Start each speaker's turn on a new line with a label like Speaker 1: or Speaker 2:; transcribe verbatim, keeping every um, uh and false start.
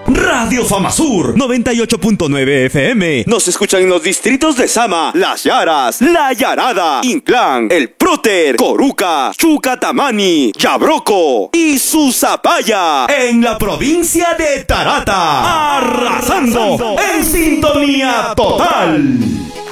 Speaker 1: Radio Famasur noventa y ocho punto nueve F M. Nos escuchan en los distritos de Sama, Las Yaras, La Yarada, Inclán, El Próter, Coruca, Chucatamani, Yabroco y Susapaya, en la provincia de Tarata, arrasando en sintonía total.